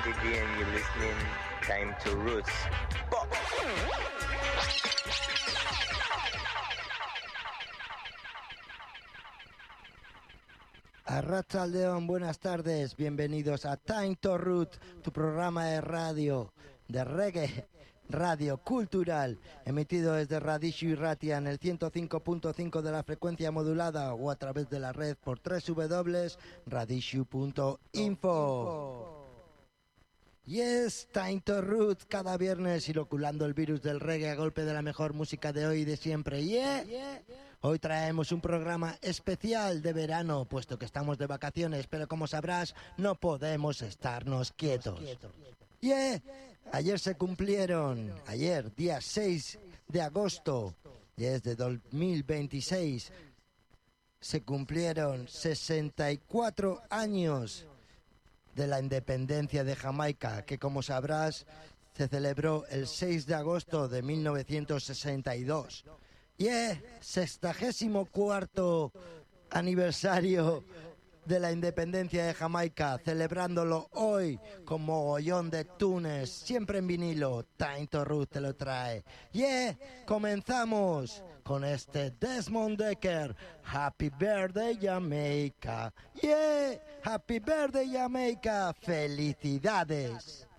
KDD and you're listening Time to Roots. Pop. Arratsaldeon, buenas tardes, bienvenidos a Time to Root, tu programa de radio, de reggae, radio cultural, emitido desde Radishu y Ratia en el 105.5 de la frecuencia modulada o a través de la red por www.radishu.info. Yes, Time to Root, cada viernes inoculando el virus del reggae a golpe de la mejor música de hoy y de siempre. Hoy traemos un programa especial de verano, puesto que estamos de vacaciones, pero como sabrás, no podemos estarnos quietos. Ayer se cumplieron, día 6 de agosto, de 2026, se cumplieron 64 años de la independencia de Jamaica, que como sabrás se celebró el 6 de agosto de 1962. 64º aniversario de la independencia de Jamaica, celebrándolo hoy con mogollón de tunes, siempre en vinilo. Time to Root te lo trae. Comenzamos con este Desmond Dekker, Happy Birthday Jamaica. Happy Birthday Jamaica, felicidades.